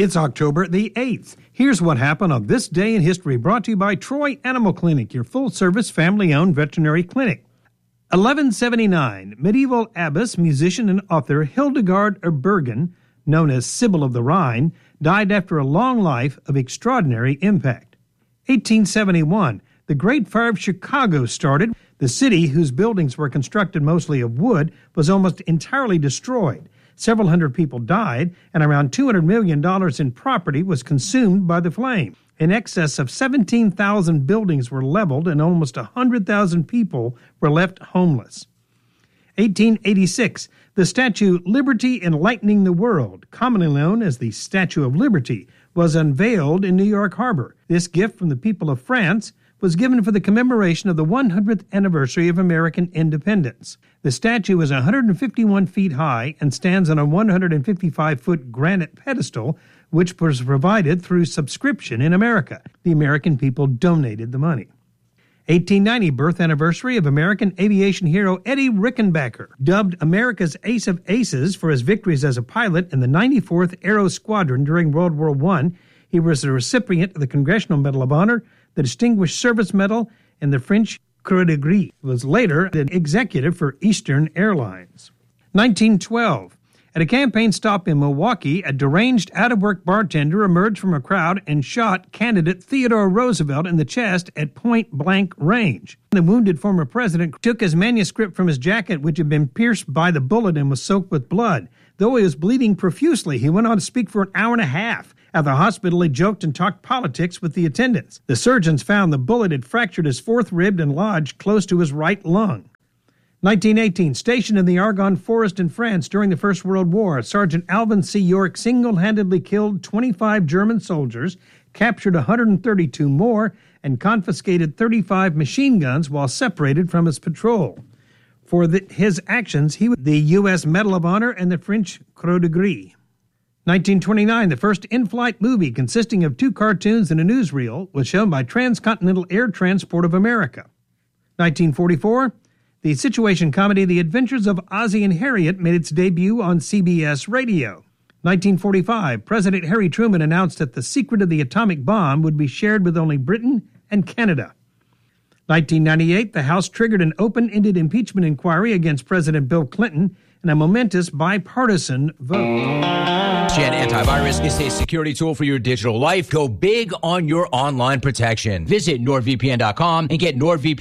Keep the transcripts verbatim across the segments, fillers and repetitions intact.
It's October the eighth. Here's what happened on this day in history, brought to you by Troy Animal Clinic, your full-service, family-owned veterinary clinic. eleven seventy-nine, medieval abbess, musician, and author Hildegard of Bergen, known as Sibyl of the Rhine, died after a long life of extraordinary impact. eighteen seventy-one, the Great Fire of Chicago started. The city, whose buildings were constructed mostly of wood, was almost entirely destroyed. Several hundred people died, and around two hundred million dollars in property was consumed by the flame. In excess of seventeen thousand buildings were leveled, and almost one hundred thousand people were left homeless. eighteen eighty-six, the statue Liberty Enlightening the World, commonly known as the Statue of Liberty, was unveiled in New York Harbor. This gift from the people of France was given for the commemoration of the one hundredth anniversary of American independence. The statue is one hundred fifty-one feet high and stands on a one hundred fifty-five foot granite pedestal, which was provided through subscription in America. The American people donated the money. eighteen ninety, birth anniversary of American aviation hero Eddie Rickenbacker, dubbed America's Ace of Aces for his victories as a pilot in the ninety-fourth Aero Squadron during World War One. He was a recipient of the Congressional Medal of Honor, the Distinguished Service Medal, and the French Croix de Guerre. He was later an executive for Eastern Airlines. nineteen twelve. At a campaign stop in Milwaukee, a deranged, out-of-work bartender emerged from a crowd and shot candidate Theodore Roosevelt in the chest at point-blank range. The wounded former president took his manuscript from his jacket, which had been pierced by the bullet and was soaked with blood. Though he was bleeding profusely, he went on to speak for an hour and a half. At the hospital, he joked and talked politics with the attendants. The surgeons found the bullet had fractured his fourth rib and lodged close to his right lung. nineteen eighteen, stationed in the Argonne Forest in France during the First World War, Sergeant Alvin C. York single-handedly killed twenty-five German soldiers, captured one hundred thirty-two more, and confiscated thirty-five machine guns while separated from his patrol. For the, his actions, he was the U S Medal of Honor and the French Croix de Guerre. nineteen twenty-nine, the first in-flight movie consisting of two cartoons and a newsreel was shown by Transcontinental Air Transport of America. nineteen forty-four, the situation comedy The Adventures of Ozzie and Harriet made its debut on C B S Radio. nineteen forty-five, President Harry Truman announced that the secret of the atomic bomb would be shared with only Britain and Canada. nineteen ninety-eight, the House triggered an open-ended impeachment inquiry against President Bill Clinton in a momentous bipartisan vote. Gen Antivirus is a security tool for your digital life. Go big on your online protection. Visit NordVPN dot com and get NordVPN.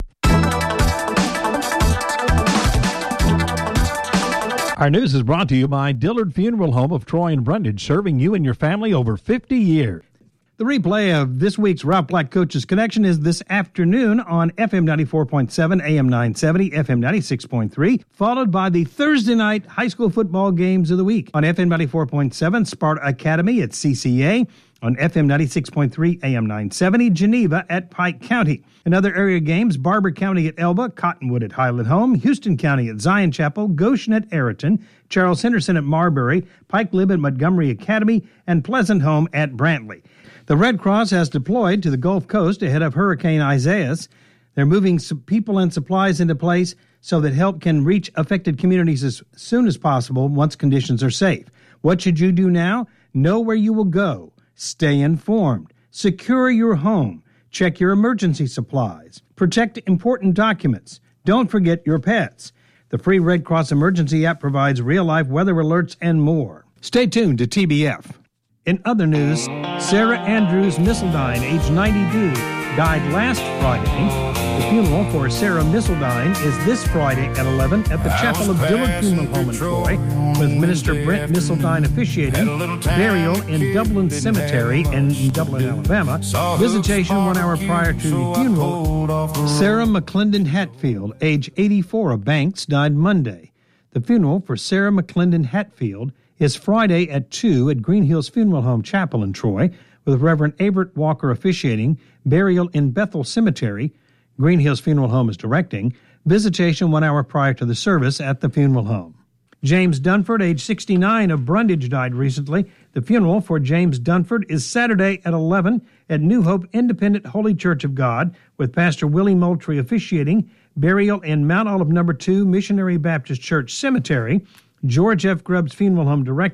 Our news is brought to you by Dillard Funeral Home of Troy and Brundage, serving you and your family over fifty years. The replay of this week's Rob Black Coaches Connection is this afternoon on F M ninety-four point seven, A M nine seventy, F M ninety-six point three, followed by the Thursday night high school football games of the week. On F M ninety-four point seven, Sparta Academy at C C A. On F M ninety-six point three, A M nine seventy, Geneva at Pike County. In other area games, Barber County at Elba, Cottonwood at Highland Home, Houston County at Zion Chapel, Goshen at Ayrton, Charles Henderson at Marbury, Pike Lib at Montgomery Academy, and Pleasant Home at Brantley. The Red Cross has deployed to the Gulf Coast ahead of Hurricane Isaias. They're moving some people and supplies into place so that help can reach affected communities as soon as possible once conditions are safe. What should you do now? Know where you will go. Stay informed. Secure your home. Check your emergency supplies. Protect important documents. Don't forget your pets. The free Red Cross Emergency app provides real-life weather alerts and more. Stay tuned to T B F. In other news, Sarah Andrews Missildine, age ninety-two, died last Friday. The funeral for Sarah Missildine is this Friday at eleven at the Chapel of Dillard Funeral Home in Troy, with Minister Brent Missildine officiating. Burial in Dublin Cemetery in Dublin, Alabama. Visitation one hour prior to the funeral. Sarah McClendon Hatfield, age eighty-four, of Banks, died Monday. The funeral for Sarah McClendon Hatfield is Friday at two at Green Hills Funeral Home Chapel in Troy, with Reverend Avert Walker officiating. Burial in Bethel Cemetery. Green Hills Funeral Home is directing. Visitation one hour prior to the service at the funeral home. James Dunford, age sixty-nine, of Brundage, died recently. The funeral for James Dunford is Saturday at eleven at New Hope Independent Holy Church of God, with Pastor Willie Moultrie officiating. Burial in Mount Olive Number two Missionary Baptist Church Cemetery. George F. Grubbs Funeral Home directing.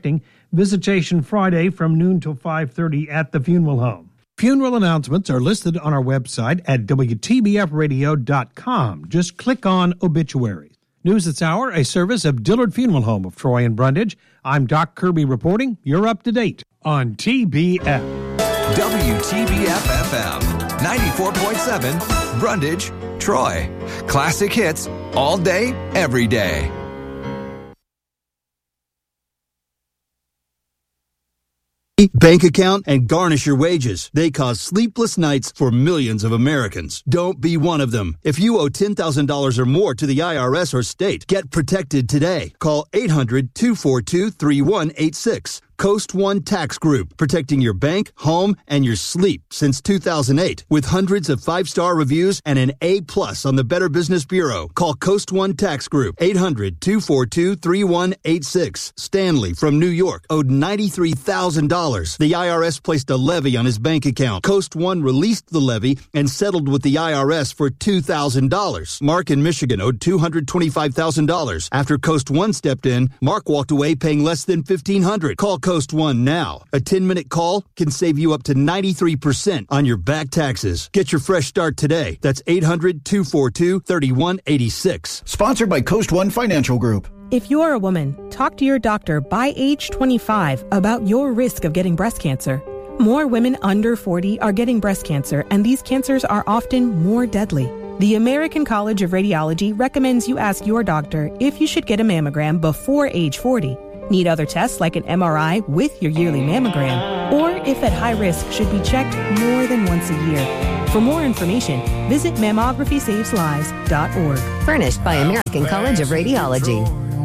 Visitation Friday from noon till five thirty at the funeral home. Funeral announcements are listed on our website at W T B F radio dot com. Just click on Obituaries. News This Hour, a service of Dillard Funeral Home of Troy and Brundage. I'm Doc Kirby reporting. You're up to date on T B F. W T B F F M, ninety-four point seven, Brundage, Troy. Classic hits all day, every day. Bank account and garnish your wages. They cause sleepless nights for millions of Americans. Don't be one of them. If you owe ten thousand dollars or more to the I R S or state, get protected today. Call eight hundred, two four two, three one eight six. Coast One Tax Group, protecting your bank, home, and your sleep since two thousand eight. With hundreds of five-star reviews and an A plus on the Better Business Bureau. Call Coast One Tax Group, eight hundred, two four two, three one eight six. Stanley from New York owed ninety-three thousand dollars. The I R S placed a levy on his bank account. Coast One released the levy and settled with the I R S for two thousand dollars. Mark in Michigan owed two hundred twenty-five thousand dollars. After Coast One stepped in, Mark walked away paying less than fifteen hundred dollars. Call Coast One now. A ten-minute call can save you up to ninety-three percent on your back taxes. Get your fresh start today. That's eight hundred, two four two, three one eight six. Sponsored by Coast One Financial Group. If you're a woman, talk to your doctor by age twenty-five about your risk of getting breast cancer. More women under forty are getting breast cancer, and these cancers are often more deadly. The American College of Radiology recommends you ask your doctor if you should get a mammogram before age forty. Need other tests like an M R I with your yearly mammogram, or if at high risk should be checked more than once a year. For more information, visit mammography saves lives dot org. Furnished by American College of Radiology.